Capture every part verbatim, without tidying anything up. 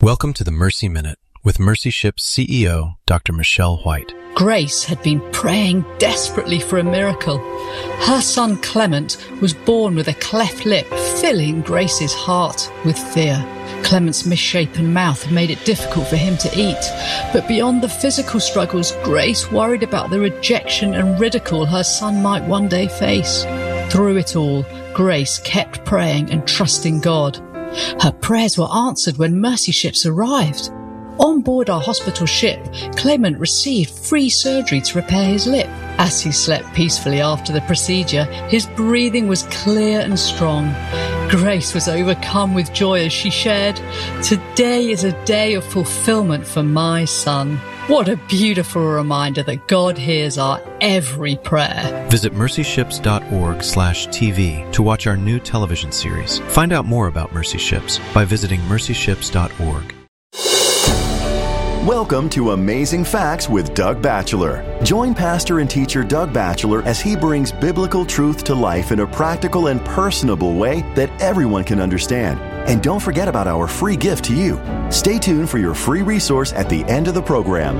Welcome to the Mercy Minute with Mercy Ship's C E O, Doctor Michelle White. Grace had been praying desperately for a miracle. Her son Clement was born with a cleft lip, filling Grace's heart with fear. Clement's misshapen mouth had made it difficult for him to eat. But beyond the physical struggles, Grace worried about the rejection and ridicule her son might one day face. Through it all, Grace kept praying and trusting God. Her prayers were answered when Mercy Ships arrived. On board our hospital ship, Clement received free surgery to repair his lip. As he slept peacefully after the procedure, his breathing was clear and strong. Grace was overcome with joy as she shared, "Today is a day of fulfillment for my son." What a beautiful reminder that God hears our every prayer. Visit mercyships.org slash TV to watch our new television series. Find out more about Mercy Ships by visiting mercyships dot org. Welcome to Amazing Facts with Doug Batchelor. Join pastor and teacher Doug Batchelor as he brings biblical truth to life in a practical and personable way that everyone can understand. And don't forget about our free gift to you. Stay tuned for your free resource at the end of the program.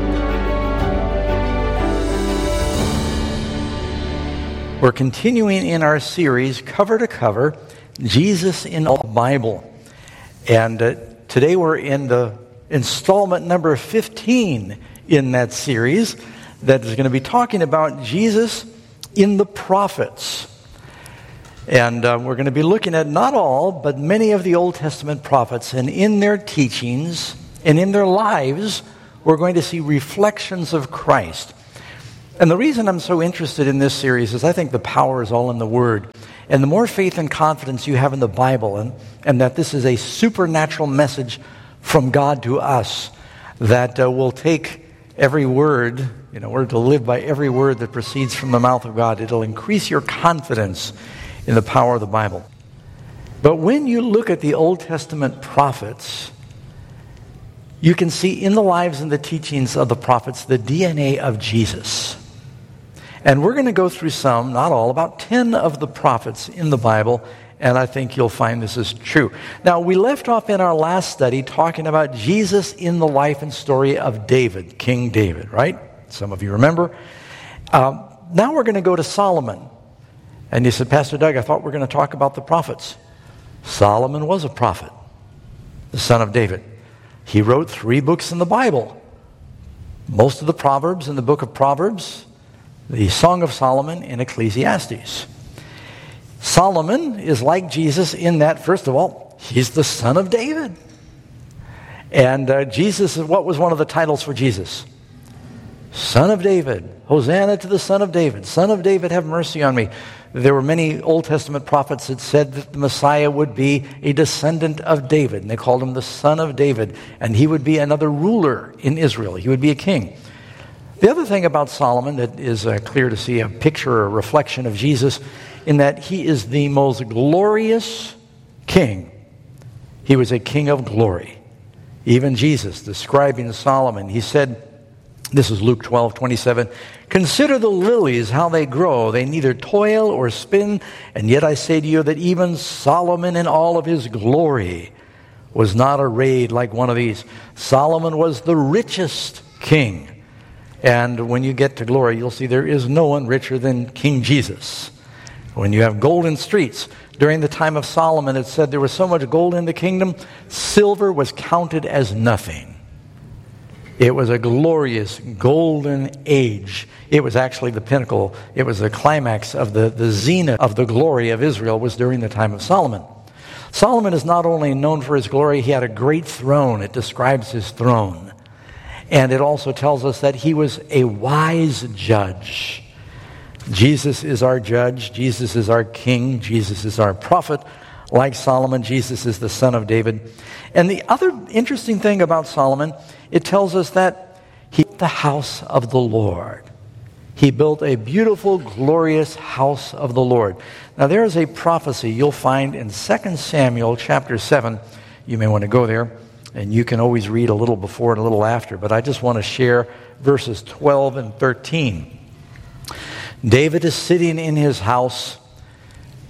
We're continuing in our series, Cover to Cover, Jesus in the Bible. And uh, today we're in the installment number fifteen in that series that is going to be talking about Jesus in the prophets. And uh, we're going to be looking at not all, but many of the Old Testament prophets. And in their teachings and in their lives, we're going to see reflections of Christ. And the reason I'm so interested in this series is I think the power is all in the Word. And the more faith and confidence you have in the Bible, and, and that this is a supernatural message from God to us, that uh, will take every word, you know, we're to live by every word that proceeds from the mouth of God. It'll increase your confidence in the power of the Bible. But when you look at the Old Testament prophets, you can see in the lives and the teachings of the prophets the D N A of Jesus. And we're going to go through some, not all, about ten of the prophets in the Bible, and I think you'll find this is true. Now, we left off in our last study talking about Jesus in the life and story of David, King David, right? Some of you remember. Um, now we're going to go to Solomon. And you said, Pastor Doug, I thought we were going to talk about the prophets. Solomon was a prophet, the son of David. He wrote three books in the Bible. Most of the Proverbs in the book of Proverbs, the Song of Solomon, and Ecclesiastes. Solomon is like Jesus in that, first of all, he's the son of David. And uh, Jesus, what was one of the titles for Jesus? Son of David. Hosanna to the Son of David. Son of David, have mercy on me. There were many Old Testament prophets that said that the Messiah would be a descendant of David, and they called him the Son of David, and he would be another ruler in Israel. He would be a king. The other thing about Solomon that is uh, clear to see, a picture or a reflection of Jesus, in that he is the most glorious king. He was a king of glory. Even Jesus, describing Solomon, he said, this is Luke twelve twenty-seven, "Consider the lilies, how they grow. They neither toil or spin, and yet I say to you that even Solomon in all of his glory was not arrayed like one of these." Solomon was the richest king. And when you get to glory, you'll see there is no one richer than King Jesus. When you have golden streets, during the time of Solomon, it said there was so much gold in the kingdom, silver was counted as nothing. It was a glorious golden age. It was actually the pinnacle. It was the climax of the, the zenith of the glory of Israel was during the time of Solomon. Solomon is not only known for his glory, he had a great throne. It describes his throne. And it also tells us that he was a wise judge. Jesus is our judge. Jesus is our king. Jesus is our prophet. Like Solomon, Jesus is the son of David. And the other interesting thing about Solomon, it tells us that he built the house of the Lord. He built a beautiful, glorious house of the Lord. Now there is a prophecy you'll find in Second Samuel chapter seven. You may want to go there, and you can always read a little before and a little after, but I just want to share verses twelve and thirteen. David is sitting in his house,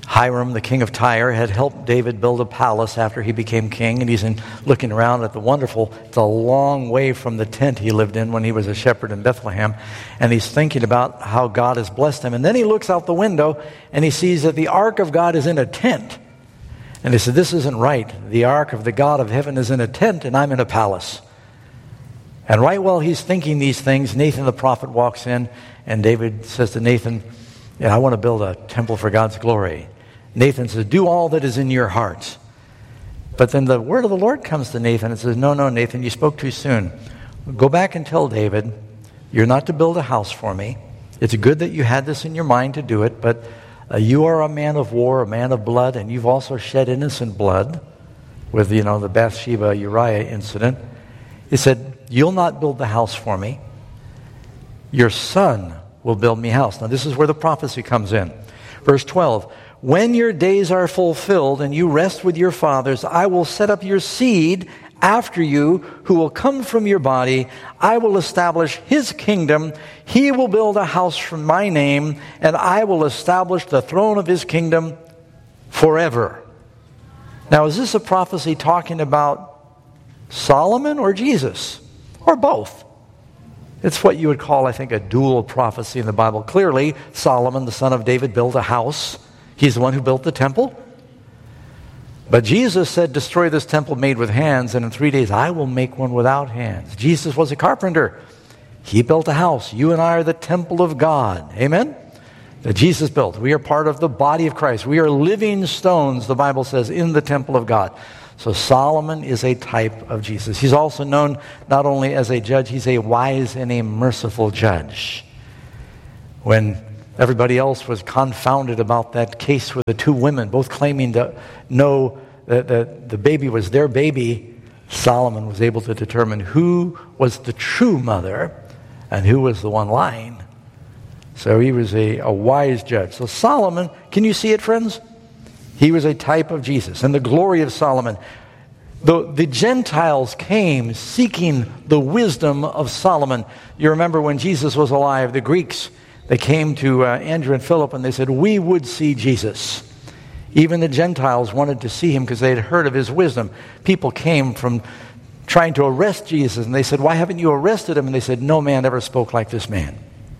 Hiram, the king of Tyre, had helped David build a palace after he became king, and he's in, looking around at the wonderful, it's a long way from the tent he lived in when he was a shepherd in Bethlehem, and he's thinking about how God has blessed him. And then he looks out the window, and he sees that the ark of God is in a tent. And he said, this isn't right. The ark of the God of heaven is in a tent, and I'm in a palace. And right while he's thinking these things, Nathan the prophet walks in, and David says to Nathan, yeah, I want to build a temple for God's glory. Nathan says, do all that is in your heart. But then the word of the Lord comes to Nathan and says, no, no, Nathan, you spoke too soon. Go back and tell David, you're not to build a house for me. It's good that you had this in your mind to do it, but uh, you are a man of war, a man of blood, and you've also shed innocent blood with, you know, the Bathsheba Uriah incident. He said, you'll not build the house for me. Your son will build me a house. Now this is where the prophecy comes in. Verse twelve, when your days are fulfilled and you rest with your fathers, I will set up your seed after you who will come from your body. I will establish his kingdom. He will build a house for my name, and I will establish the throne of his kingdom forever. Now, is this a prophecy talking about Solomon or Jesus? Or both? It's what you would call, I think, a dual prophecy in the Bible. Clearly, Solomon, the son of David, built a house. He's the one who built the temple. But Jesus said, destroy this temple made with hands, and in three days I will make one without hands. Jesus was a carpenter. He built a house. You and I are the temple of God. Amen? That Jesus built. We are part of the body of Christ. We are living stones, the Bible says, in the temple of God. So Solomon is a type of Jesus. He's also known not only as a judge, he's a wise and a merciful judge. When everybody else was confounded about that case with the two women, both claiming to know that the, the baby was their baby, Solomon was able to determine who was the true mother and who was the one lying. So he was a, a wise judge. So Solomon, can you see it, friends? He was a type of Jesus. And the glory of Solomon. The, the Gentiles came seeking the wisdom of Solomon. You remember when Jesus was alive, the Greeks, they came to uh, Andrew and Philip and they said, we would see Jesus. Even the Gentiles wanted to see him because they had heard of his wisdom. People came from trying to arrest Jesus and they said, why haven't you arrested him? And they said, no man ever spoke like this man.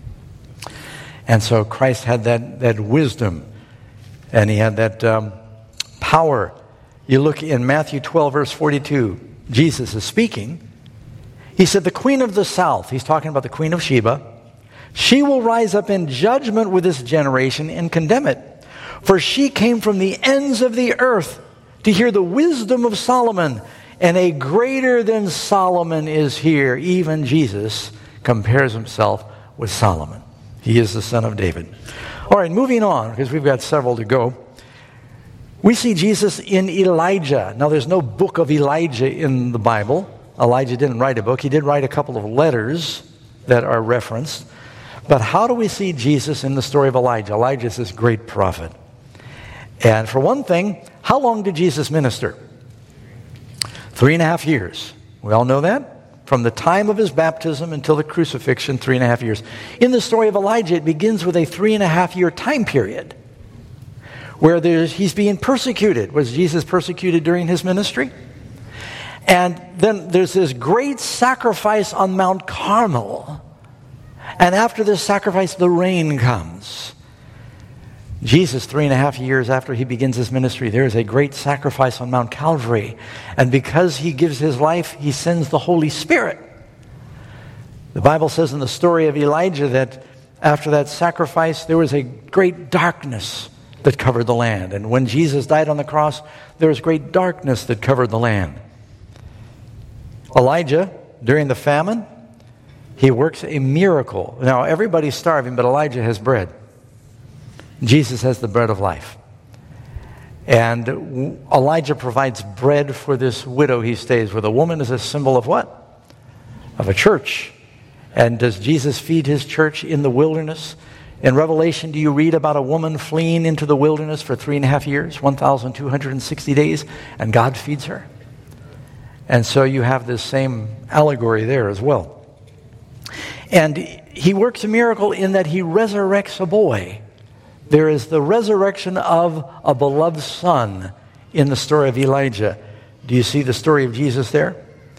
And so Christ had that, that wisdom and he had that um, power. You look in Matthew twelve, verse forty-two, Jesus is speaking. He said, the queen of the south, he's talking about the queen of Sheba, she will rise up in judgment with this generation and condemn it. For she came from the ends of the earth to hear the wisdom of Solomon, and a greater than Solomon is here. Even Jesus compares himself with Solomon. He is the son of David. All right, moving on, because we've got several to go. We see Jesus in Elijah. Now, there's no book of Elijah in the Bible. Elijah didn't write a book. He did write a couple of letters that are referenced. But how do we see Jesus in the story of Elijah? Elijah is this great prophet. And for one thing, how long did Jesus minister? Three and a half years. We all know that. From the time of his baptism until the crucifixion, three and a half years. In the story of Elijah, it begins with a three and a half year time period where there's, he's being persecuted. Was Jesus persecuted during his ministry? And then there's this great sacrifice on Mount Carmel. And after this sacrifice, the rain comes. Jesus, three and a half years after he begins his ministry, there is a great sacrifice on Mount Calvary. And because he gives his life, he sends the Holy Spirit. The Bible says in the story of Elijah that after that sacrifice, there was a great darkness that covered the land. And when Jesus died on the cross, there was great darkness that covered the land. Elijah, during the famine, he works a miracle. Now, everybody's starving, but Elijah has bread. Jesus has the bread of life. And Elijah provides bread for this widow he stays with. A woman is a symbol of what? Of a church. And does Jesus feed his church in the wilderness? In Revelation, do you read about a woman fleeing into the wilderness for three and a half years, one thousand two hundred sixty days, and God feeds her? And so you have this same allegory there as well. And he works a miracle in that he resurrects a boy. There is the resurrection of a beloved son in the story of Elijah. Do you see the story of Jesus there?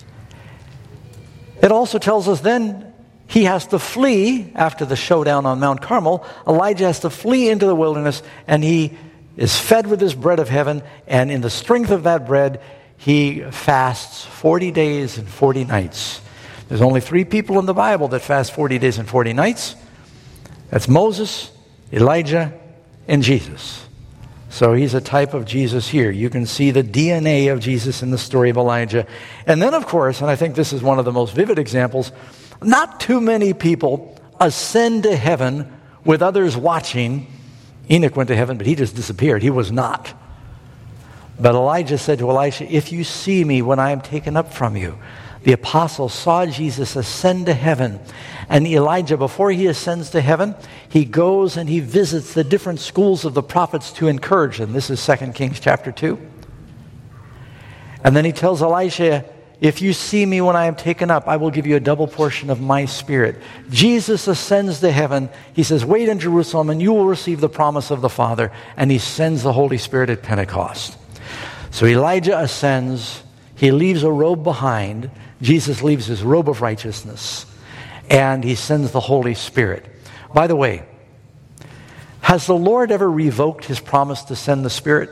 It also tells us then he has to flee after the showdown on Mount Carmel. Elijah has to flee into the wilderness, and he is fed with his bread of heaven, and in the strength of that bread, he fasts forty days and forty nights. There's only three people in the Bible that fast forty days and forty nights. That's Moses, Elijah, and Jesus. So he's a type of Jesus here. You can see the D N A of Jesus in the story of Elijah. And then, of course, and I think this is one of the most vivid examples, not too many people ascend to heaven with others watching. Enoch went to heaven, but he just disappeared. He was not. But Elijah said to Elisha, if you see me when I am taken up from you. The apostles saw Jesus ascend to heaven. And Elijah, before he ascends to heaven, he goes and he visits the different schools of the prophets to encourage them. This is Second Kings chapter two. And then he tells Elisha, if you see me when I am taken up, I will give you a double portion of my spirit. Jesus ascends to heaven. He says, wait in Jerusalem and you will receive the promise of the Father. And he sends the Holy Spirit at Pentecost. So Elijah ascends. He leaves a robe behind. Jesus leaves his robe of righteousness. And he sends the Holy Spirit. By the way, has the Lord ever revoked his promise to send the Spirit?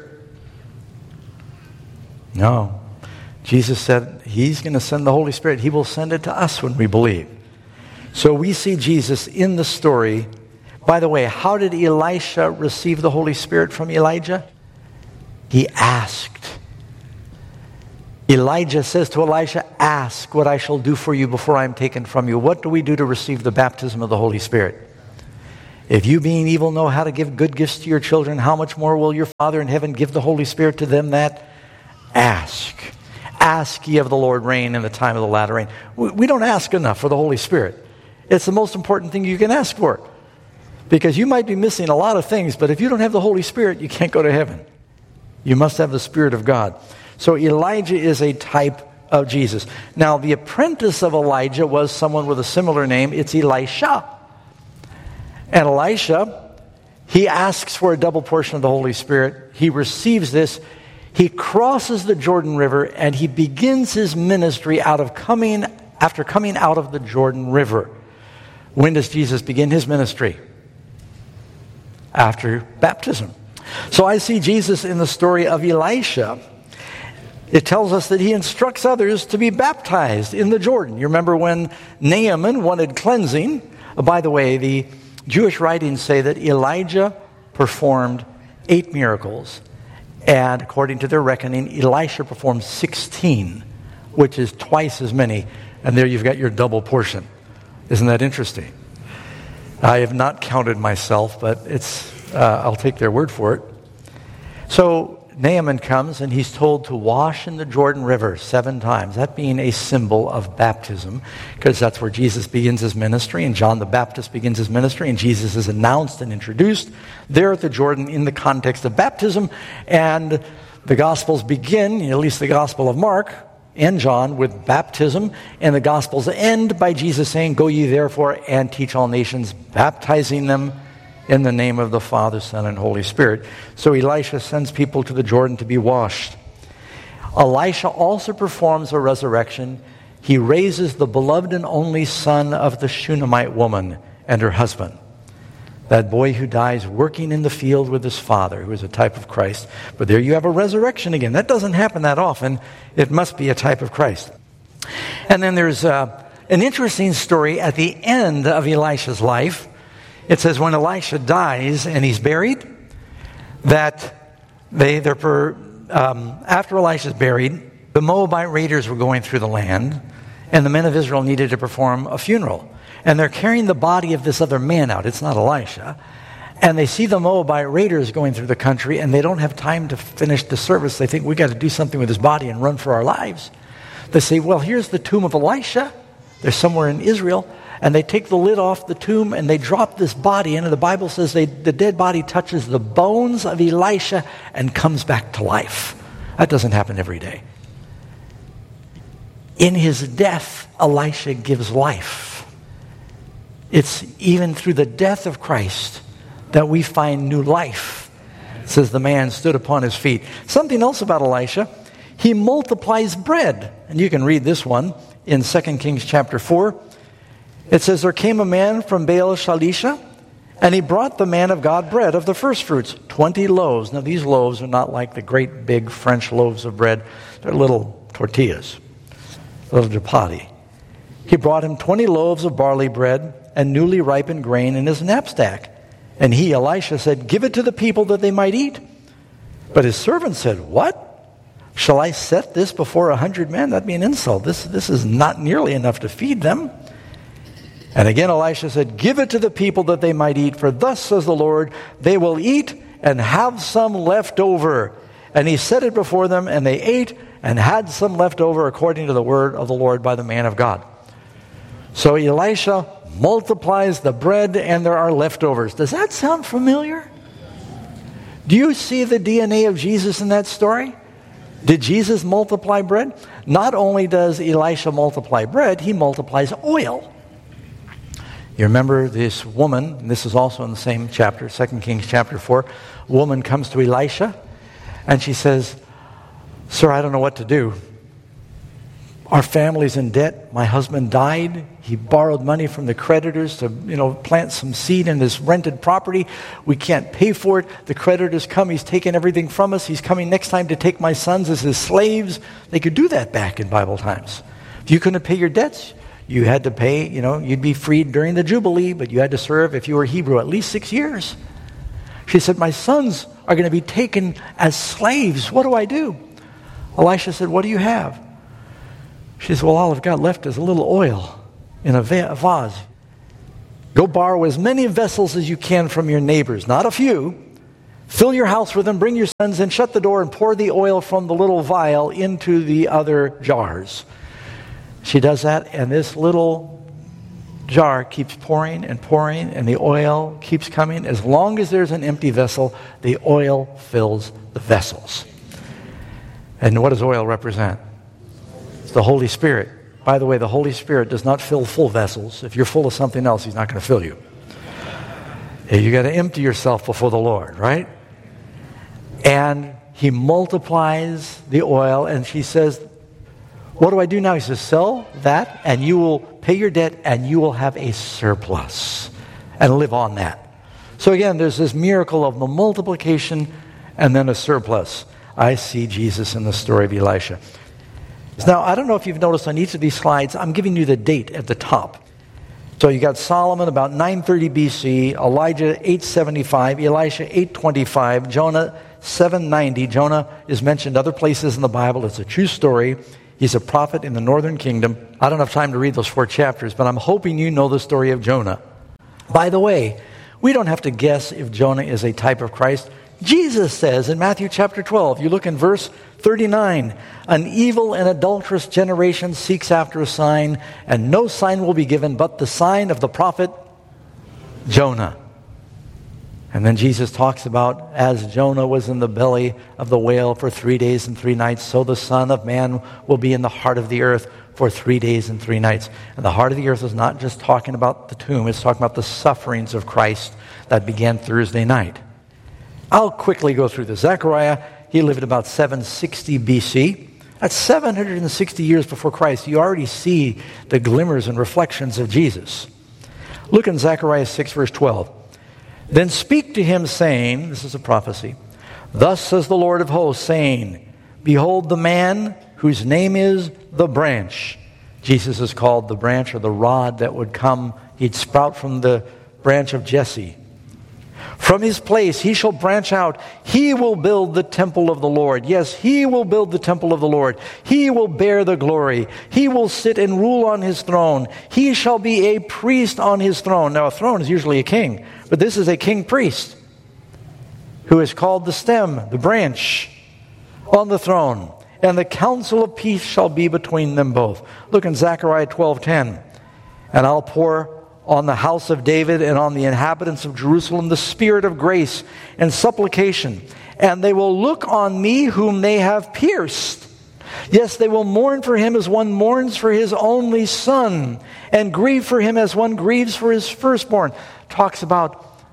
No. Jesus said he's going to send the Holy Spirit. He will send it to us when we believe. So we see Jesus in the story. By the way, how did Elisha receive the Holy Spirit from Elijah? He asked. Elijah says to Elisha, ask what I shall do for you before I am taken from you. What do we do to receive the baptism of the Holy Spirit? If you being evil know how to give good gifts to your children, how much more will your Father in heaven give the Holy Spirit to them that ask? Ask ye of the Lord rain in the time of the latter rain. We don't ask enough for the Holy Spirit. It's the most important thing you can ask for. Because you might be missing a lot of things, but if you don't have the Holy Spirit, you can't go to heaven. You must have the Spirit of God. So Elijah is a type of Jesus. Now, the apprentice of Elijah was someone with a similar name. It's Elisha. And Elisha, he asks for a double portion of the Holy Spirit. He receives this. He crosses the Jordan River, and he begins his ministry out of coming after coming out of the Jordan River. When does Jesus begin his ministry? After baptism. So I see Jesus in the story of Elisha. It tells us that he instructs others to be baptized in the Jordan. You remember when Naaman wanted cleansing? By the way, the Jewish writings say that Elijah performed eight miracles. And according to their reckoning, Elisha performed sixteen, which is twice as many. And there you've got your double portion. Isn't that interesting? I have not counted myself, but it's uh, I'll take their word for it. So Naaman comes and he's told to wash in the Jordan River seven times. That being a symbol of baptism, because that's where Jesus begins his ministry, and John the Baptist begins his ministry, and Jesus is announced and introduced there at the Jordan in the context of baptism. And the Gospels begin, at least the Gospel of Mark and John, with baptism, and the Gospels end by Jesus saying, go ye therefore and teach all nations, baptizing them in the name of the Father, Son, and Holy Spirit. So Elisha sends people to the Jordan to be washed. Elisha also performs a resurrection. He raises the beloved and only son of the Shunammite woman and her husband. That boy who dies working in the field with his father, who is a type of Christ. But there you have a resurrection again. That doesn't happen that often. It must be a type of Christ. And then there's uh, an interesting story at the end of Elisha's life. It says when Elisha dies and he's buried, that they, they're per, um, after Elisha's buried, the Moabite raiders were going through the land, and the men of Israel needed to perform a funeral. And they're carrying the body of this other man out. It's not Elisha. And they see the Moabite raiders going through the country, and they don't have time to finish the service. They think, we got to do something with his body and run for our lives. They say, well, here's the tomb of Elisha. They're somewhere in Israel. And they take the lid off the tomb and they drop this body in. And the Bible says they, the dead body touches the bones of Elisha and comes back to life. That doesn't happen every day. In his death, Elisha gives life. It's even through the death of Christ that we find new life. It says the man stood upon his feet. Something else about Elisha, he multiplies bread. And you can read this one in Second Kings chapter four. It says, there came a man from Baal Shalisha, and he brought the man of God bread of the first fruits, twenty loaves. Now these loaves are not like the great big French loaves of bread. They're little tortillas, little chapati. He brought him twenty loaves of barley bread and newly ripened grain in his knapsack. And he, Elisha, said, give it to the people that they might eat. But his servant said, what? Shall I set this before a hundred men? That'd be an insult. This, this is not nearly enough to feed them. And again Elisha said, give it to the people that they might eat, for thus says the Lord, they will eat and have some left over. And he set it before them, and they ate and had some left over according to the word of the Lord by the man of God. So Elisha multiplies the bread and there are leftovers. Does that sound familiar? Do you see the D N A of Jesus in that story? Did Jesus multiply bread? Not only does Elisha multiply bread, he multiplies oil. You remember this woman, and this is also in the same chapter, Second Kings chapter four. A woman comes to Elisha and she says, sir, I don't know what to do. Our family's in debt. My husband died. He borrowed money from the creditors to, you know, plant some seed in this rented property. We can't pay for it. The creditors come. He's taken everything from us. He's coming next time to take my sons as his slaves. They could do that back in Bible times. If you couldn't pay your debts, you had to pay, you know, you'd be freed during the Jubilee, but you had to serve, if you were Hebrew, at least six years. She said, my sons are going to be taken as slaves. What do I do? Elisha said, what do you have? She said, well, all I've got left is a little oil in a vase. Go borrow as many vessels as you can from your neighbors, not a few. Fill your house with them, bring your sons in, shut the door, and pour the oil from the little vial into the other jars. She does that, and this little jar keeps pouring and pouring, and the oil keeps coming. As long as there's an empty vessel, the oil fills the vessels. And what does oil represent? It's the Holy Spirit. By the way, the Holy Spirit does not fill full vessels. If you're full of something else, He's not going to fill you. You got to empty yourself before the Lord, right? And He multiplies the oil, and she says, what do I do now? He says, sell that, and you will pay your debt, and you will have a surplus, and live on that. So again, there's this miracle of the multiplication, and then a surplus. I see Jesus in the story of Elisha. Now, I don't know if you've noticed on each of these slides, I'm giving you the date at the top. So you got Solomon about nine thirty B C, Elijah eight seventy-five, Elisha eight twenty-five, Jonah seven ninety. Jonah is mentioned other places in the Bible. It's a true story. He's a prophet in the northern kingdom. I don't have time to read those four chapters, but I'm hoping you know the story of Jonah. By the way, we don't have to guess if Jonah is a type of Christ. Jesus says in Matthew chapter twelve, you look in verse thirty-nine, an evil and adulterous generation seeks after a sign, and no sign will be given but the sign of the prophet Jonah. And then Jesus talks about, as Jonah was in the belly of the whale for three days and three nights, so the Son of Man will be in the heart of the earth for three days and three nights. And the heart of the earth is not just talking about the tomb, it's talking about the sufferings of Christ that began Thursday night. I'll quickly go through this. Zechariah, he lived about seven sixty B C. That's seven hundred sixty years before Christ. You already see the glimmers and reflections of Jesus. Look in Zechariah six, verse twelve. Then speak to him, saying, this is a prophecy, thus says the Lord of hosts, saying, behold the man whose name is the branch. Jesus is called the branch, or the rod that would come. He'd sprout from the branch of Jesse. From his place he shall branch out. He will build the temple of the Lord. Yes, he will build the temple of the Lord. He will bear the glory. He will sit and rule on his throne. He shall be a priest on his throne. Now, a throne is usually a king, but this is a king priest who is called the stem, the branch, on the throne. And the counsel of peace shall be between them both. Look in Zechariah twelve ten. And I'll pour on the house of David and on the inhabitants of Jerusalem the spirit of grace and supplication. And they will look on me whom they have pierced. Yes, they will mourn for him as one mourns for his only son, and grieve for him as one grieves for his firstborn. Talks about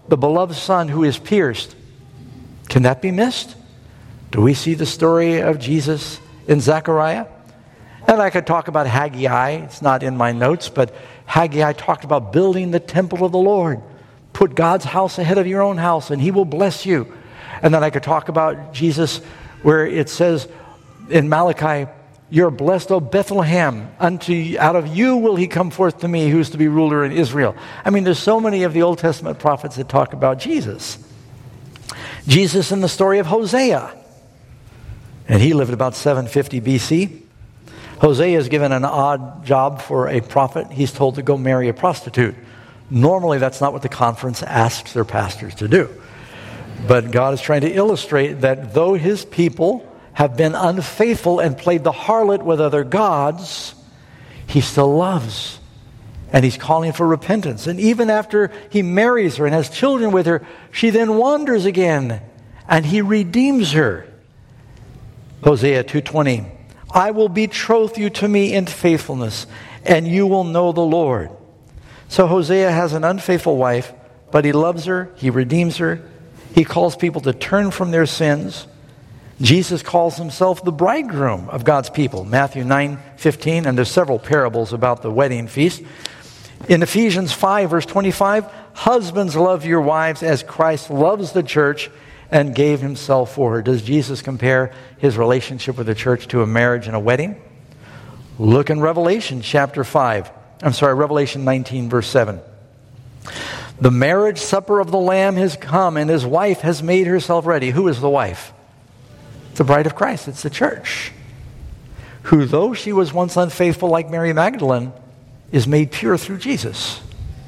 the beloved Son who is pierced. Can that be missed? Do we see the story of Jesus in Zechariah? And I could talk about Haggai. It's not in my notes, but Haggai talked about building the temple of the Lord. Put God's house ahead of your own house, and He will bless you. And then I could talk about Jesus, where it says in Malachi, you're blessed, O Bethlehem. Unto out of you will He come forth to me, who's to be ruler in Israel. I mean, there's so many of the Old Testament prophets that talk about Jesus. Jesus in the story of Hosea. And he lived about seven fifty B C. Hosea is given an odd job for a prophet. He's told to go marry a prostitute. Normally, that's not what the conference asks their pastors to do. But God is trying to illustrate that though His people have been unfaithful and played the harlot with other gods, He still loves. And He's calling for repentance. And even after He marries her and has children with her, she then wanders again, and He redeems her. Hosea two twenty, I will betroth you to me in faithfulness, and you will know the Lord. So Hosea has an unfaithful wife, but he loves her, he redeems her, he calls people to turn from their sins. Jesus calls Himself the bridegroom of God's people, Matthew nine fifteen, and there's several parables about the wedding feast. In Ephesians five, verse twenty-five, husbands, love your wives as Christ loves the church and gave Himself for her. Does Jesus compare His relationship with the church to a marriage and a wedding? Look in Revelation chapter five. I'm sorry, Revelation nineteen, verse seven. The marriage supper of the Lamb has come, and His wife has made herself ready. Who is the wife? The bride of Christ. It's the church. Who, though she was once unfaithful like Mary Magdalene, is made pure through Jesus.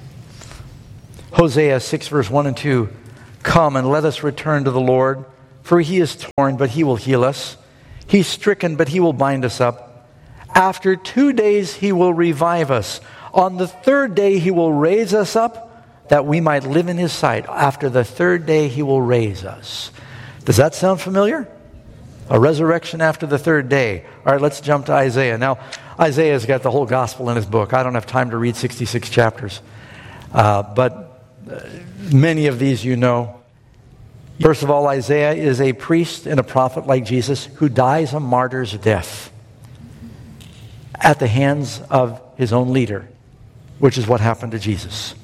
Hosea six, verse one and two. Come and let us return to the Lord, for He is torn, but He will heal us. He's stricken, but He will bind us up. After two days He will revive us. On the third day He will raise us up, that we might live in His sight. After the third day He will raise us. Does that sound familiar? A resurrection after the third day. All right, let's jump to Isaiah. Now, Isaiah's got the whole gospel in his book. I don't have time to read sixty-six chapters. Uh, but uh, many of these you know. First of all, Isaiah is a priest and a prophet like Jesus who dies a martyr's death at the hands of his own leader, which is what happened to Jesus.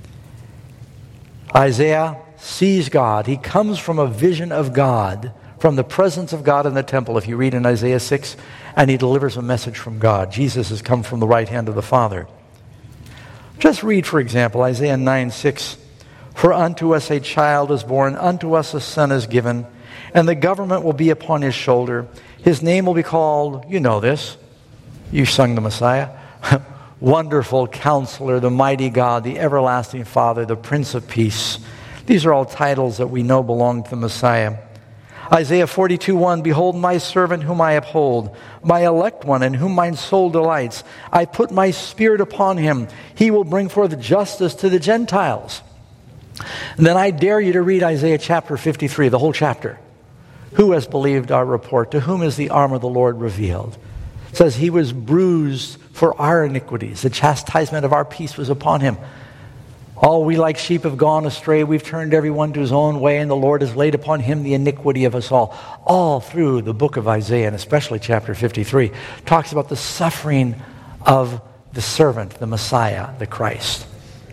Isaiah sees God. He comes from a vision of God, from the presence of God in the temple, if you read in Isaiah six, and he delivers a message from God. Jesus has come from the right hand of the Father. Just read, for example, Isaiah nine six. For unto us a child is born, unto us a son is given, and the government will be upon His shoulder. His name will be called, you know this, you sung the Messiah, Wonderful Counselor, the Mighty God, the Everlasting Father, the Prince of Peace. These are all titles that we know belong to the Messiah. Isaiah forty-two one, Behold my servant whom I uphold, my elect one in whom mine soul delights. I put my spirit upon him. He will bring forth justice to the Gentiles. And then I dare you to read Isaiah chapter fifty-three, the whole chapter. Who has believed our report? To whom is the arm of the Lord revealed? It says He was bruised for our iniquities. The chastisement of our peace was upon Him. All we like sheep have gone astray. We've turned everyone to his own way, and the Lord has laid upon Him the iniquity of us all. All through the book of Isaiah, and especially chapter fifty-three, talks about the suffering of the servant, the Messiah, the Christ.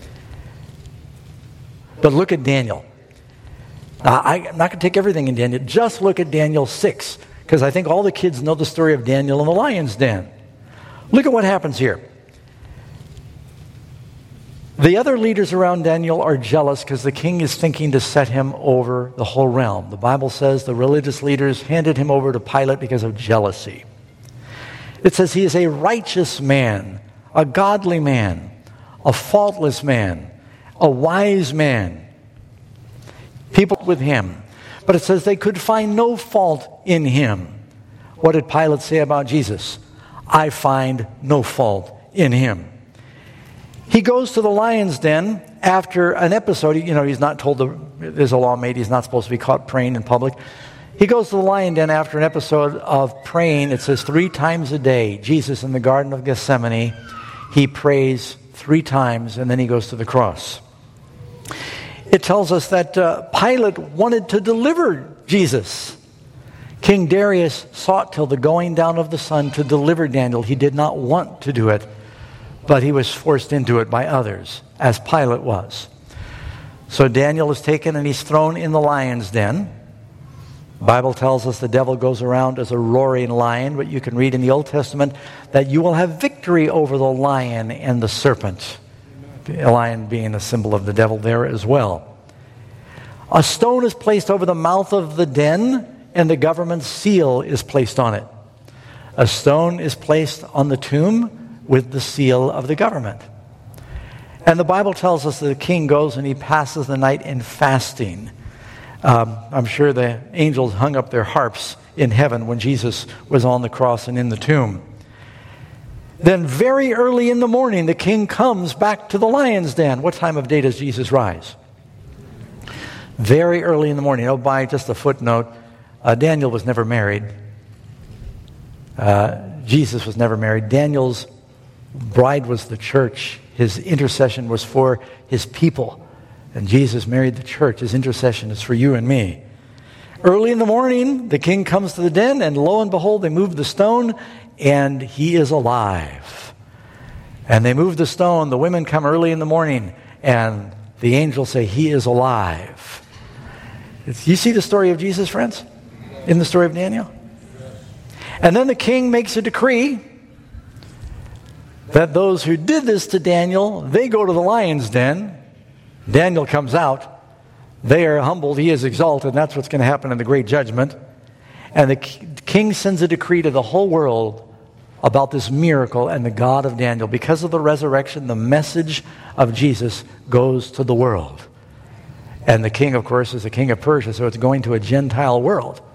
But look at Daniel. Now, I'm not going to take everything in Daniel. Just look at Daniel six, because I think all the kids know the story of Daniel in the lion's den. Look at what happens here. The other leaders around Daniel are jealous because the king is thinking to set him over the whole realm. The Bible says the religious leaders handed him over to Pilate because of jealousy. It says he is a righteous man, a godly man, a faultless man, a wise man. People with him. But it says they could find no fault in him. What did Pilate say about Jesus? I find no fault in him. He goes to the lion's den after an episode. You know, he's not told, the, there's a law made, he's not supposed to be caught praying in public. He goes to the lion den after an episode of praying. It says three times a day. Jesus in the Garden of Gethsemane, he prays three times and then he goes to the cross. It tells us that uh, Pilate wanted to deliver Jesus. King Darius sought till the going down of the sun to deliver Daniel. He did not want to do it, but he was forced into it by others, as Pilate was. So Daniel is taken and he's thrown in the lion's den. The Bible tells us the devil goes around as a roaring lion, but you can read in the Old Testament that you will have victory over the lion and the serpent. The lion being a symbol of the devil there as well. A stone is placed over the mouth of the den, and the government seal is placed on it. A stone is placed on the tomb with the seal of the government. And the Bible tells us that the king goes and he passes the night in fasting. Um, I'm sure the angels hung up their harps in heaven when Jesus was on the cross and in the tomb. Then very early in the morning, the king comes back to the lion's den. What time of day does Jesus rise? Very early in the morning. Oh, by just a footnote, uh, Daniel was never married. Uh, Jesus was never married. Daniel's bride was the church. His intercession was for his people. And Jesus married the church. His intercession is for you and me. Early in the morning, the king comes to the den, and lo and behold, they move the stone, and he is alive. And they move the stone. The women come early in the morning, and the angels say, he is alive. You see the story of Jesus, friends? In the story of Daniel? And then the king makes a decree that those who did this to Daniel, they go to the lion's den. Daniel comes out. They are humbled. He is exalted. That's what's going to happen in the great judgment. And the king sends a decree to the whole world about this miracle and the God of Daniel. Because of the resurrection, the message of Jesus goes to the world. And the king, of course, is the king of Persia, so it's going to a Gentile world.